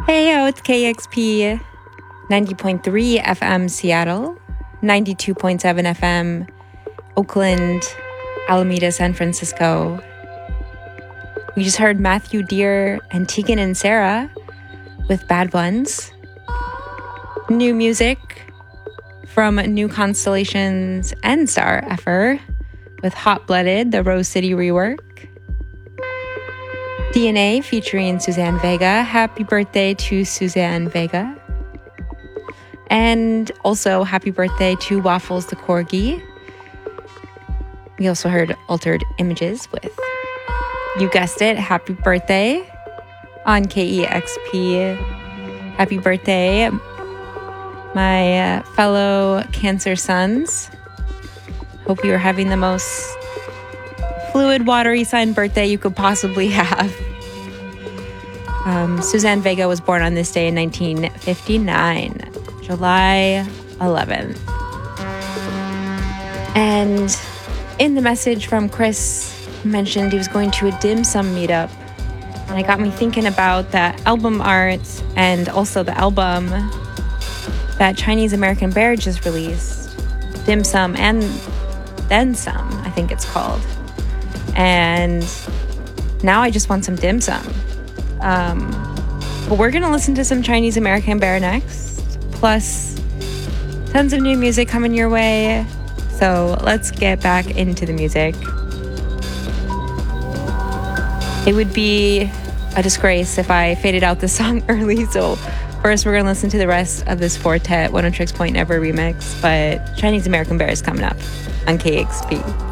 Hey, it's KEXP 90.3 FM Seattle, 92.7 FM Oakland, Alameda, San Francisco. We just heard Matthew Dear and Tegan and Sarah with Bad Ones. New music from New Constellations and Star Effer with Hot Blooded, the Rose City rework. DNA featuring Suzanne Vega. Happy birthday to Suzanne Vega. And also happy birthday to Waffles the Corgi. We also heard Altered Images with, you guessed it, Happy Birthday on KEXP. Happy birthday, my fellow Cancer sons. Hope you are having the most fluid, watery sign birthday you could possibly have. Suzanne Vega was born on this day in 1959, July 11th. And in the message from Chris, he mentioned he was going to a dim sum meetup. And it got me thinking about that album art and also the album that Chinese American Bear just released, Dim Sum and Then Some, I think it's called. And now I just want some dim sum. But we're going to listen to some Chinese American Bear next, plus tons of new music coming your way. So let's get back into the music. It would be a disgrace if I faded out this song early. So first we're going to listen to the rest of this Four Tet 106 Point Never remix. But Chinese American Bear is coming up on KEXP.